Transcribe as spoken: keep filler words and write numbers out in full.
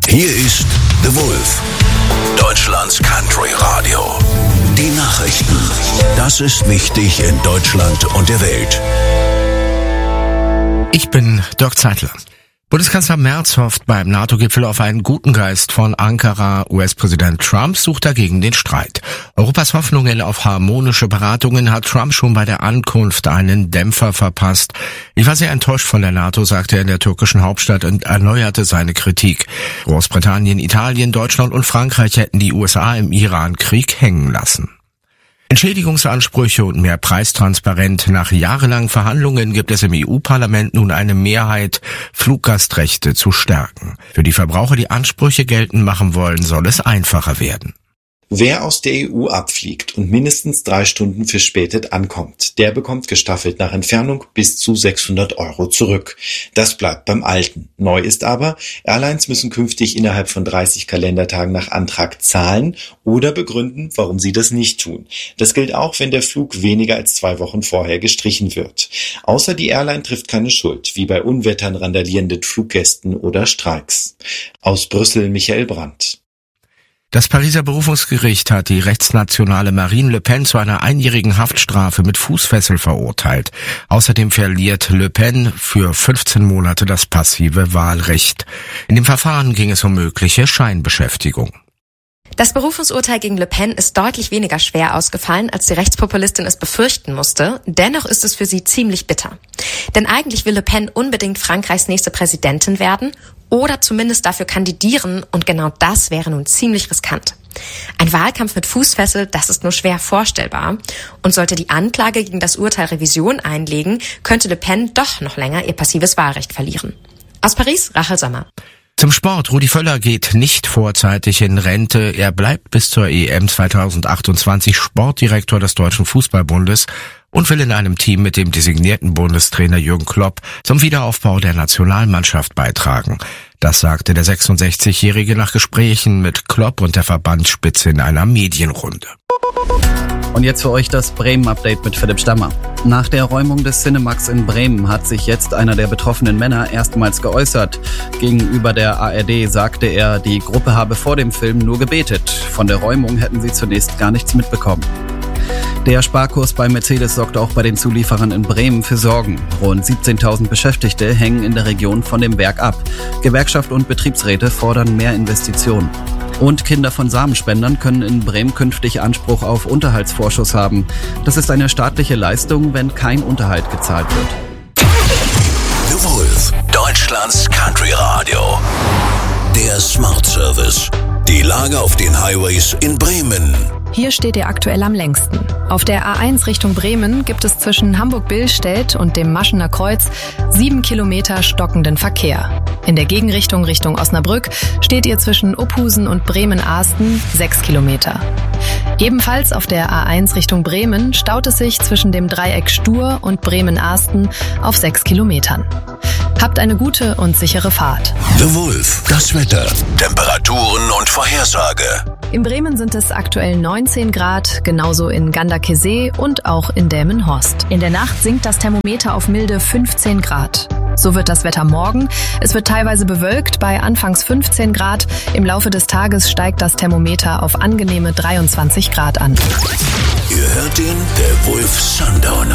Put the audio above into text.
Hier ist The Wolf, Deutschlands Country Radio. Die Nachrichten. Das ist wichtig in Deutschland und der Welt. Ich bin Dirk Zeitler. Bundeskanzler Merz hofft beim NATO-Gipfel auf einen guten Geist von Ankara. U S-Präsident Trump sucht dagegen den Streit. Europas Hoffnungen auf harmonische Beratungen hat Trump schon bei der Ankunft einen Dämpfer verpasst. Ich war sehr enttäuscht von der NATO, sagte er in der türkischen Hauptstadt und erneuerte seine Kritik. Großbritannien, Italien, Deutschland und Frankreich hätten die U S A im Iran-Krieg hängen lassen. Entschädigungsansprüche und mehr Preistransparenz. Nach jahrelangen Verhandlungen gibt es im E U-Parlament nun eine Mehrheit, Fluggastrechte zu stärken. Für die Verbraucher, die Ansprüche geltend machen wollen, soll es einfacher werden. Wer aus der E U abfliegt und mindestens drei Stunden verspätet ankommt, der bekommt gestaffelt nach Entfernung bis zu sechshundert Euro zurück. Das bleibt beim Alten. Neu ist aber, Airlines müssen künftig innerhalb von dreißig Kalendertagen nach Antrag zahlen oder begründen, warum sie das nicht tun. Das gilt auch, wenn der Flug weniger als zwei Wochen vorher gestrichen wird. Außer die Airline trifft keine Schuld, wie bei Unwettern, randalierenden Fluggästen oder Streiks. Aus Brüssel Michael Brandt. Das Pariser Berufungsgericht hat die rechtsnationale Marine Le Pen zu einer einjährigen Haftstrafe mit Fußfessel verurteilt. Außerdem verliert Le Pen für fünfzehn Monate das passive Wahlrecht. In dem Verfahren ging es um mögliche Scheinbeschäftigung. Das Berufungsurteil gegen Le Pen ist deutlich weniger schwer ausgefallen, als die Rechtspopulistin es befürchten musste. Dennoch ist es für sie ziemlich bitter. Denn eigentlich will Le Pen unbedingt Frankreichs nächste Präsidentin werden oder zumindest dafür kandidieren, und genau das wäre nun ziemlich riskant. Ein Wahlkampf mit Fußfessel, das ist nur schwer vorstellbar. Und sollte die Anklage gegen das Urteil Revision einlegen, könnte Le Pen doch noch länger ihr passives Wahlrecht verlieren. Aus Paris, Rachel Sommer. Zum Sport. Rudi Völler geht nicht vorzeitig in Rente. Er bleibt bis zur E M zweitausendachtundzwanzig Sportdirektor des Deutschen Fußballbundes und will in einem Team mit dem designierten Bundestrainer Jürgen Klopp zum Wiederaufbau der Nationalmannschaft beitragen. Das sagte der sechsundsechzigjährige nach Gesprächen mit Klopp und der Verbandsspitze in einer Medienrunde. Und jetzt für euch das Bremen-Update mit Philipp Stammer. Nach der Räumung des Cinemax in Bremen hat sich jetzt einer der betroffenen Männer erstmals geäußert. Gegenüber der A R D sagte er, die Gruppe habe vor dem Film nur gebetet. Von der Räumung hätten sie zunächst gar nichts mitbekommen. Der Sparkurs bei Mercedes sorgt auch bei den Zulieferern in Bremen für Sorgen. Rund siebzehntausend Beschäftigte hängen in der Region von dem Werk ab. Gewerkschaft und Betriebsräte fordern mehr Investitionen. Und Kinder von Samenspendern können in Bremen künftig Anspruch auf Unterhaltsvorschuss haben. Das ist eine staatliche Leistung, wenn kein Unterhalt gezahlt wird. The Wolf, Deutschlands Country Radio. Der Smart Service. Die Lage auf den Highways in Bremen. Hier steht ihr aktuell am längsten. Auf der A eins Richtung Bremen gibt es zwischen Hamburg-Billstedt und dem Maschener Kreuz sieben Kilometer stockenden Verkehr. In der Gegenrichtung Richtung Osnabrück steht ihr zwischen Uphusen und Bremen-Ahsten sechs Kilometer. Ebenfalls auf der A eins Richtung Bremen staut es sich zwischen dem Dreieck Stur und Bremen-Ahsten auf sechs Kilometern. Habt eine gute und sichere Fahrt. The Wolf, das Wetter, Temperaturen und Vorhersage. In Bremen sind es aktuell neunzehn Grad, genauso in Ganderkesee und auch in Delmenhorst. In der Nacht sinkt das Thermometer auf milde fünfzehn Grad. So wird das Wetter morgen. Es wird teilweise bewölkt bei anfangs fünfzehn Grad. Im Laufe des Tages steigt das Thermometer auf angenehme dreiundzwanzig Grad an. Ihr hört den The Wolf Sundowner.